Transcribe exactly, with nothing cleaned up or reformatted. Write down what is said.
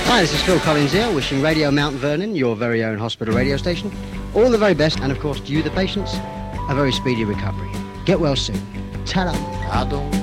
Hi, this is Phil Collins here, wishing Radio Mount Vernon, your very own hospital radio station, all the very best, and of course to you, the patients, a very speedy recovery. Get well soon. Ta-da. I don't